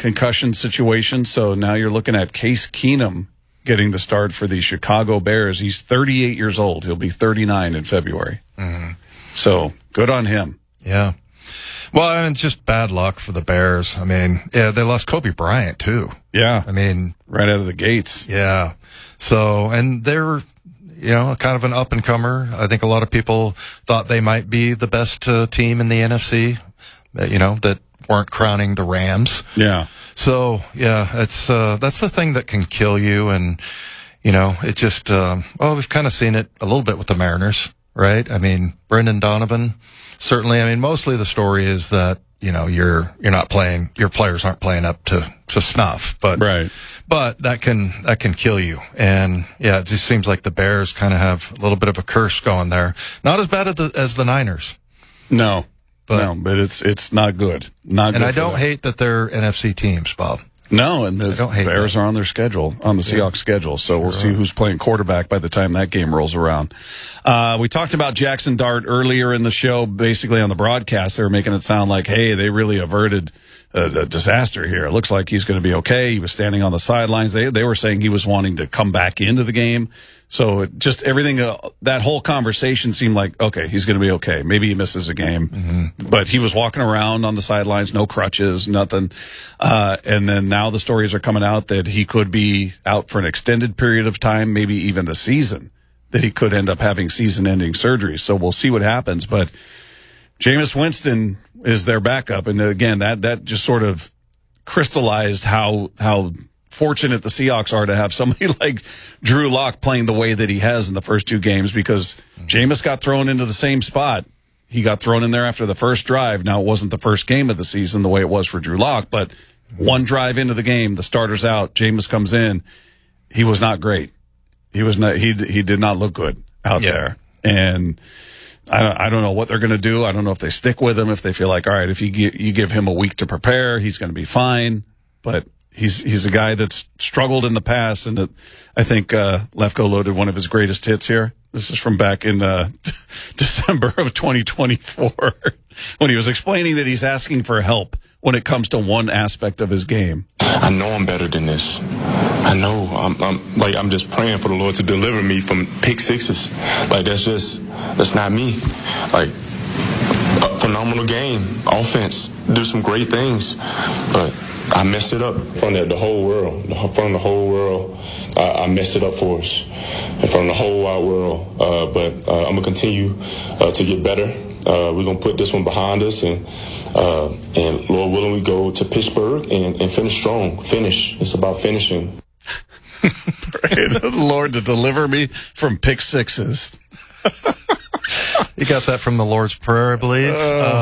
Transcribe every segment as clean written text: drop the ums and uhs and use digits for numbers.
concussion situation. So now you're looking at Case Keenum getting the start for the Chicago Bears. He's 38 years old. He'll be 39 in February. Mm-hmm. So good on him. Yeah. Well, and just bad luck for the Bears. I mean, yeah, they lost Kobe Bryant too. Yeah. I mean, right out of the gates. Yeah. So, and they're, kind of an up and comer. I think a lot of people thought they might be the best team in the NFC, that weren't crowning the Rams. Yeah. So, yeah, that's the thing that can kill you. And, it just, we've kind of seen it a little bit with the Mariners, right? I mean, Brendan Donovan, certainly. I mean, mostly the story is that, you're not playing, your players aren't playing up to snuff, but, right. But that can kill you. And yeah, it just seems like the Bears kind of have a little bit of a curse going there. Not as bad as the Niners. No, but it's not good. Not good. And I don't hate that they're NFC teams, Bob. No, and the Bears are on their schedule, on the Seahawks schedule, so we'll see who's playing quarterback by the time that game rolls around. We talked about Jackson Dart earlier in the show, basically on the broadcast. They were making it sound like, hey, they really averted a disaster here. It looks like he's going to be okay. He was standing on the sidelines. They were saying he was wanting to come back into the game. So just everything, that whole conversation seemed like, okay, he's going to be okay. Maybe he misses a game, but he was walking around on the sidelines, no crutches, nothing. And then now the stories are coming out that he could be out for an extended period of time, maybe even the season, that he could end up having season-ending surgery. So we'll see what happens. But Jameis Winston is their backup. And again, that just sort of crystallized how fortunate the Seahawks are to have somebody like Drew Lock playing the way that he has in the first two games, because Jameis got thrown into the same spot. He got thrown in there after the first drive. Now, it wasn't the first game of the season the way it was for Drew Lock, but one drive into the game, the starter's out, Jameis comes in. He was not great. He was not. He did not look good out there. And I don't know what they're going to do. I don't know if they stick with him, if they feel like, all right, if you give him a week to prepare, he's going to be fine. But he's a guy that's struggled in the past, and I think Lefko loaded one of his greatest hits here. This is from back in December of 2024 when he was explaining that he's asking for help when it comes to one aspect of his game. I know I'm better than this. I know I'm just praying for the Lord to deliver me from pick sixes. Like, that's not me. Like, a phenomenal game, offense, do some great things, but I messed it up in front of the whole world. I messed it up for us in front of the whole wide world. But I'm gonna continue to get better. We're gonna put this one behind us, and Lord willing, we go to Pittsburgh and finish strong. It's about finishing. Pray the Lord to deliver me from pick sixes. You got that from the Lord's Prayer, I believe.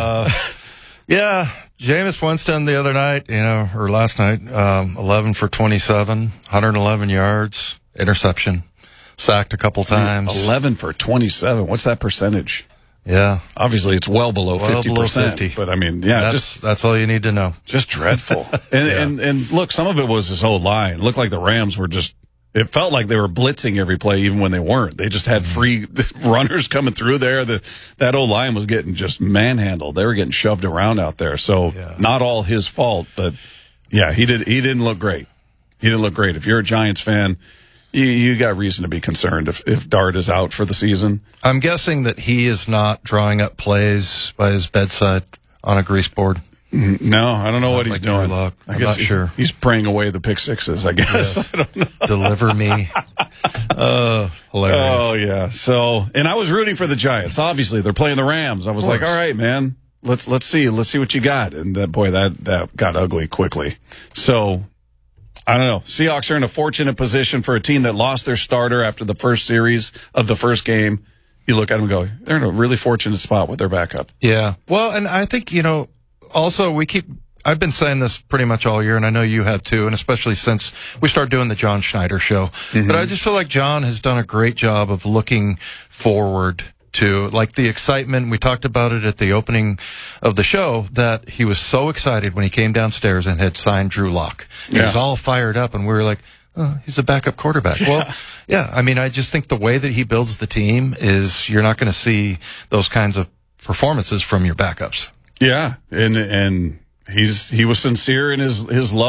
Yeah. Jameis Winston the other night, or last night, 11 for 27, 111 yards, interception, sacked a couple times. 11 for 27. What's that percentage? Yeah. Obviously, it's well below 50%. Below 50. But, I mean, yeah. That's all you need to know. Just dreadful. And look, some of it was his whole line. It looked like the Rams were just, it felt like they were blitzing every play even when they weren't. They just had free runners coming through there. That O-line was getting just manhandled. They were getting shoved around out there. So not all his fault, but yeah, he didn't look great. He didn't look great. If you're a Giants fan, you got reason to be concerned if Dart is out for the season. I'm guessing that he is not drawing up plays by his bedside on a grease board. No, I don't know what he's doing. I'm not sure. He's praying away the pick sixes, I guess. Yes. I don't know. Deliver me. Hilarious. Oh, yeah. So, and I was rooting for the Giants. Obviously, they're playing the Rams. I was like, all right, man, let's see what you got. And that got ugly quickly. So, I don't know. Seahawks are in a fortunate position for a team that lost their starter after the first series of the first game. You look at them and go, they're in a really fortunate spot with their backup. Yeah. Well, and I think, also, I've been saying this pretty much all year, and I know you have too, and especially since we started doing the John Schneider show. Mm-hmm. But I just feel like John has done a great job of looking forward to, like, the excitement. We talked about it at the opening of the show, that he was so excited when he came downstairs and had signed Drew Lock. He was all fired up, and we were like, oh, he's a backup quarterback. Well, yeah, I mean, I just think the way that he builds the team is you're not going to see those kinds of performances from your backups. Yeah, and he was sincere in his love